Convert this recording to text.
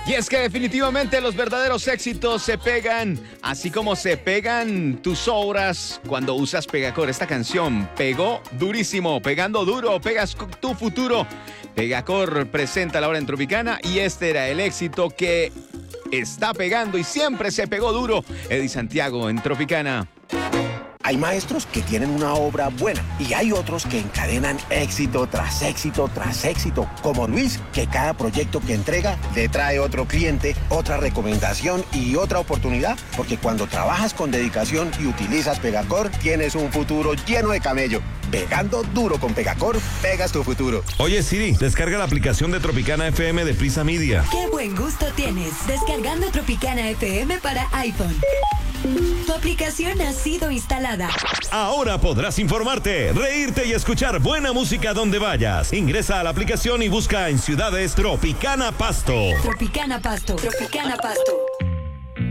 Y es que definitivamente los verdaderos éxitos se pegan, así como se pegan tus obras cuando usas Pegacor. Esta canción pegó durísimo, pegando duro, pegas tu futuro. Pegacor presenta la hora en Tropicana y este era el éxito que está pegando y siempre se pegó duro. Eddie Santiago en Tropicana. Hay maestros que tienen una obra buena y hay otros que encadenan éxito tras éxito tras éxito, como Luis, que cada proyecto que entrega le trae otro cliente, otra recomendación y otra oportunidad, porque cuando trabajas con dedicación y utilizas Pegacor, tienes un futuro lleno de camello. Pegando duro con Pegacor, pegas tu futuro. Oye Siri, descarga la aplicación de Tropicana FM de Prisa Media. ¡Qué buen gusto tienes! Descargando Tropicana FM para iPhone. Tu aplicación ha sido instalada. Ahora podrás informarte, reírte y escuchar buena música donde vayas. Ingresa a la aplicación y busca en ciudades Tropicana Pasto. Tropicana Pasto. Tropicana Pasto.